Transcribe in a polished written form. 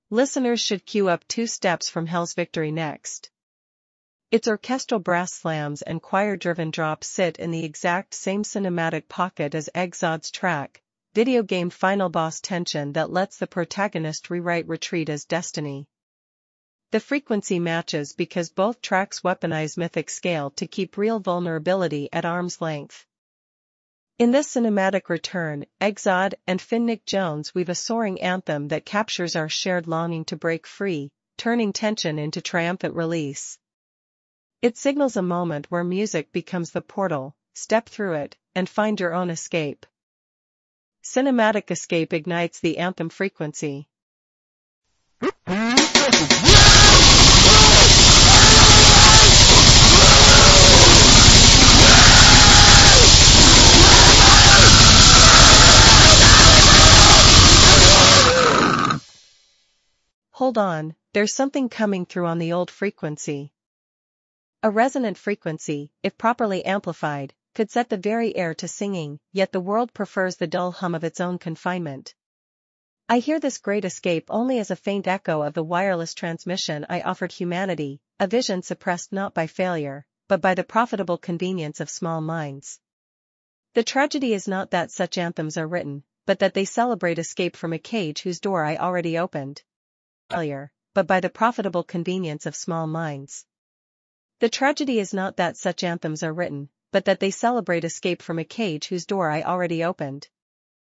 Listeners should queue up 2 Steps from Hell's Victory next. Its orchestral brass slams and choir-driven drops sit in the exact same cinematic pocket as Exod's track, video game final boss tension that lets the protagonist rewrite Retreat as destiny. The frequency matches because both tracks weaponize mythic scale to keep real vulnerability at arm's length. In this cinematic return, Exod and Finnick Jones weave a soaring anthem that captures our shared longing to break free, turning tension into triumphant release. It signals a moment where music becomes the portal, step through it, and find your own escape. Cinematic escape ignites the anthem frequency. Hold on, there's something coming through on the old frequency. A resonant frequency, if properly amplified, could set the very air to singing, yet the world prefers the dull hum of its own confinement. I hear this great escape only as a faint echo of the wireless transmission I offered humanity, a vision suppressed not by failure, but by the profitable convenience of small minds. The tragedy is not that such anthems are written, but that they celebrate escape from a cage whose door I already opened. Failure, but by the profitable convenience of small minds. The tragedy is not that such anthems are written, but that they celebrate escape from a cage whose door I already opened.